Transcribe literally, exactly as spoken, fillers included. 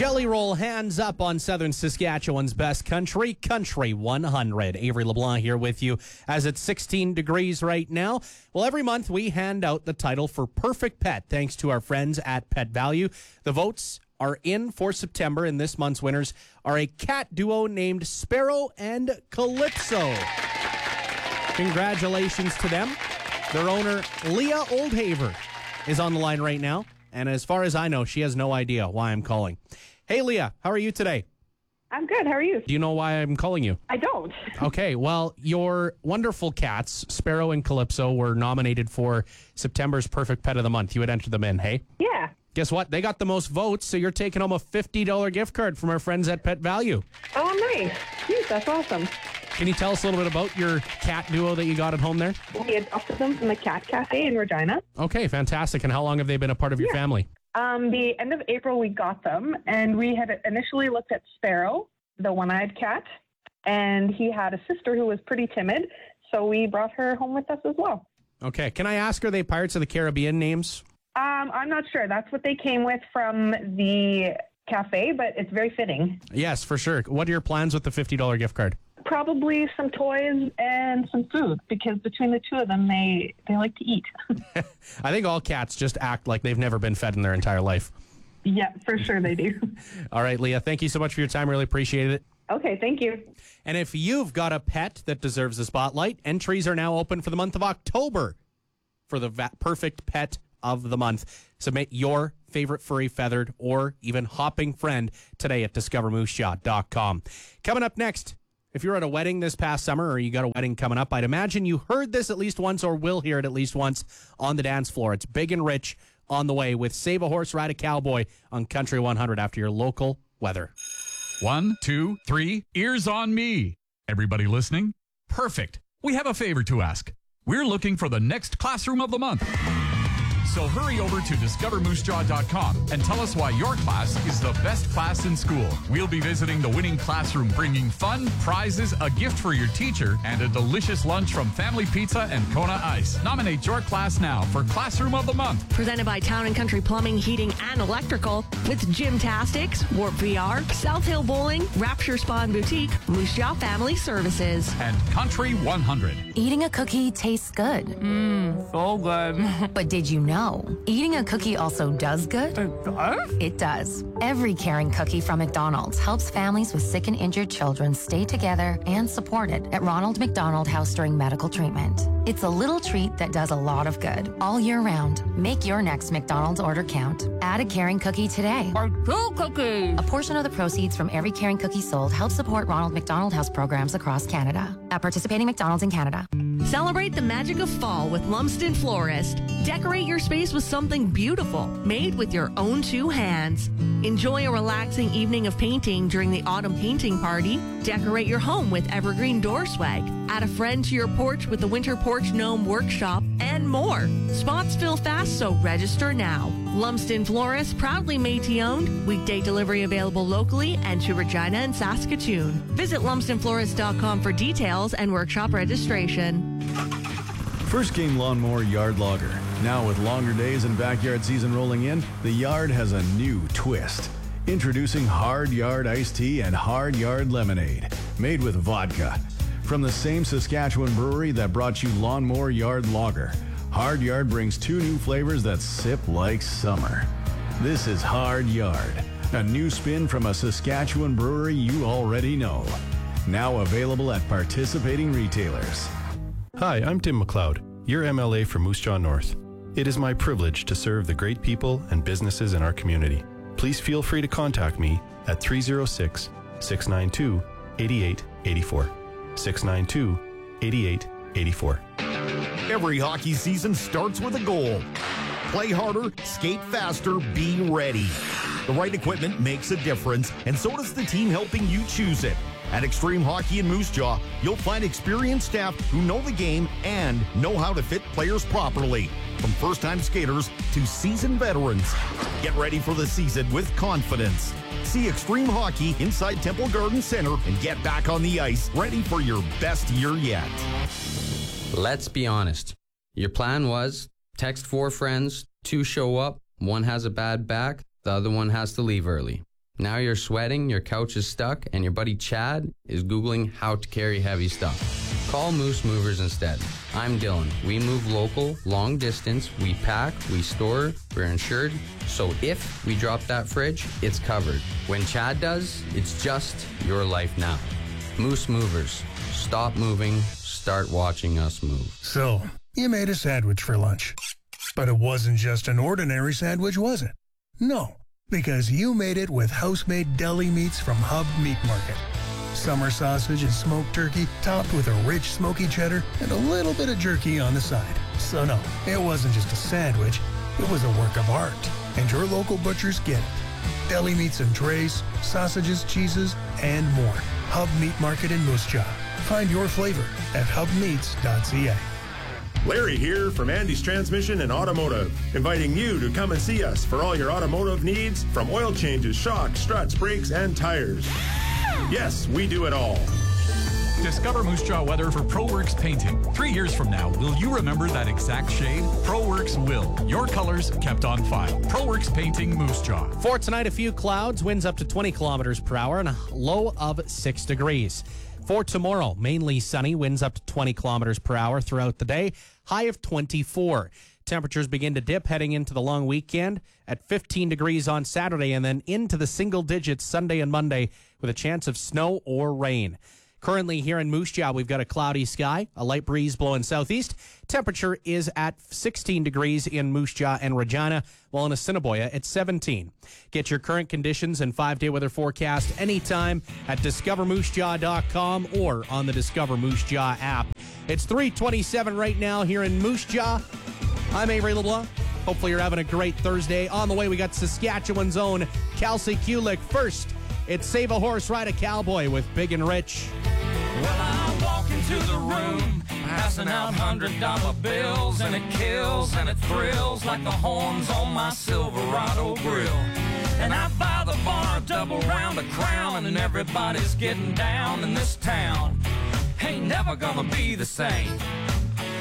Jelly Roll, hands up on Southern Saskatchewan's best country, Country one hundred. Avery LeBlanc here with you as it's sixteen degrees right now. Well, every month we hand out the title for Perfect Pet thanks to our friends at Pet Value. The votes are in for September, and this month's winners are a cat duo named Sparrow and Calypso. Congratulations to them. Their owner, Leah Oldhaver, is on the line right now. And as far as I know, she has no idea why I'm calling. Hey, Leah, how are you today? I'm good. How are you? Do you know why I'm calling you? I don't. Okay, well, your wonderful cats, Sparrow and Calypso, were nominated for September's Perfect Pet of the Month. You had entered them in, hey? Yeah. Guess what? They got the most votes, so you're taking home a fifty dollars gift card from our friends at Pet Value. Oh, nice. Jeez, that's awesome. Can you tell us a little bit about your cat duo that you got at home there? We adopted them from the Cat Cafe in Regina. Okay, fantastic. And how long have they been a part of your Yeah. family? Um, the end of April, we got them, and we had initially looked at Sparrow, the one-eyed cat, and he had a sister who was pretty timid, so we brought her home with us as well. Okay, can I ask, are they Pirates of the Caribbean names? Um, I'm not sure. That's what they came with from the cafe, but it's very fitting. Yes, for sure. What are your plans with the fifty dollars gift card? Probably some toys and some food, because between the two of them, they, they like to eat. I think all cats just act like they've never been fed in their entire life. Yeah, for sure they do. All right, Leah, thank you so much for your time. Really appreciate it. Okay, thank you. And if you've got a pet that deserves a spotlight, entries are now open for the month of October for the va- Perfect Pet of the Month. Submit your favorite furry, feathered, or even hopping friend today at discover moose jaw dot com. Coming up next, if you're at a wedding this past summer or you got a wedding coming up, I'd imagine you heard this at least once or will hear it at least once on the dance floor. It's Big and Rich on the way with Save a Horse, Ride a Cowboy on Country one hundred after your local weather. One, two, three, ears on me. Everybody listening? Perfect. We have a favor to ask. We're looking for the next classroom of the month. So hurry over to discover moose jaw dot com and tell us why your class is the best class in school. We'll be visiting the winning classroom, bringing fun, prizes, a gift for your teacher, and a delicious lunch from Family Pizza and Kona Ice. Nominate your class now for Classroom of the Month. Presented by Town and Country Plumbing, Heating, and Electrical with Gymtastics, Warp V R, South Hill Bowling, Rapture Spa and Boutique, Moose Jaw Family Services. And Country one hundred. Eating a cookie tastes good. Mmm, so good. But did you know eating a cookie also does good? It does? It does. Every caring cookie from McDonald's helps families with sick and injured children stay together and supported at Ronald McDonald House during medical treatment. It's a little treat that does a lot of good all year round. Make your next McDonald's order count. Add a caring cookie today. Or two cookies. A portion of the proceeds from every caring cookie sold helps support Ronald McDonald House programs across Canada. At participating McDonald's in Canada. Celebrate the magic of fall with Lumsden Florist. Decorate your space with something beautiful, made with your own two hands. Enjoy a relaxing evening of painting during the autumn painting party. Decorate your home with evergreen door swag. Add a friend to your porch with the Winter Porch Gnome Workshop, and more. Spots fill fast, so register now. Lumsden Florist, proudly Métis-owned. Weekday delivery available locally and to Regina and Saskatoon. Visit lumsden florist dot com for details and workshop registration. First Game Lawnmower Yard Logger. Now with longer days and backyard season rolling in, the yard has a new twist. Introducing Hard Yard Iced Tea and Hard Yard Lemonade, made with vodka. From the same Saskatchewan brewery that brought you Lawnmower Yard Lager, Hard Yard brings two new flavors that sip like summer. This is Hard Yard, a new spin from a Saskatchewan brewery you already know. Now available at participating retailers. Hi, I'm Tim McLeod, your M L A for Moose Jaw North. It is my privilege to serve the great people and businesses in our community. Please feel free to contact me at three oh six, six nine two, eight eight eight four. six nine two, eight eight eight four. Every hockey season starts with a goal. Play harder, skate faster, be ready. The right equipment makes a difference, and so does the team helping you choose it. At Extreme Hockey in Moose Jaw, you'll find experienced staff who know the game and know how to fit players properly. From first-time skaters to seasoned veterans. Get ready for the season with confidence. See Extreme Hockey inside Temple Garden Center and get back on the ice, ready for your best year yet. Let's be honest. Your plan was text four friends, two show up, one has a bad back, the other one has to leave early. Now you're sweating, your couch is stuck, and your buddy Chad is Googling how to carry heavy stuff. Call Moose Movers instead. I'm Dylan. We move local, long distance, we pack, we store, we're insured, so if we drop that fridge, it's covered. When Chad does, it's just your life now. Moose Movers. Stop moving, start watching us move. So, you made a sandwich for lunch. But it wasn't just an ordinary sandwich, was it? No, because you made it with house-made deli meats from Hub Meat Market. Summer sausage and smoked turkey topped with a rich smoky cheddar and a little bit of jerky on the side. So no, it wasn't just a sandwich, it was a work of art. And your local butchers get it. Deli meats and trays, sausages, cheeses, and more. Hub Meat Market in Moose Jaw. Find your flavor at hub meats dot c a. Larry here from Andy's Transmission and Automotive, inviting you to come and see us for all your automotive needs, from oil changes, shocks, struts, brakes, and tires. Yes, we do it all. Discover Moose Jaw weather for ProWorks Painting. Three years from now, will you remember that exact shade? ProWorks will. Your colors kept on file. ProWorks Painting, Moose Jaw. For tonight, a few clouds, winds up to twenty kilometers per hour, and a low of six degrees. For tomorrow, mainly sunny, winds up to twenty kilometers per hour throughout the day, high of twenty-four. Temperatures begin to dip heading into the long weekend at fifteen degrees on Saturday, and then into the single digits Sunday and Monday with a chance of snow or rain. Currently here in Moose Jaw, we've got a cloudy sky, a light breeze blowing southeast. Temperature is at sixteen degrees in Moose Jaw and Regina, while in Assiniboia at seventeen. Get your current conditions and five-day weather forecast anytime at discover moose jaw dot com or on the Discover Moose Jaw app. It's three twenty-seven right now here in Moose Jaw. I'm Avery LeBlanc. Hopefully you're having a great Thursday. On the way, we got Saskatchewan's own Kelsey Kulik. First, it's Save a Horse, Ride a Cowboy with Big and Rich. Well, I walk into the room, passing out hundred dollar bills, and it kills and it thrills like the horns on my Silverado grill. And I buy the bar a double round of Crown, and everybody's getting down in this town. Ain't never gonna be the same.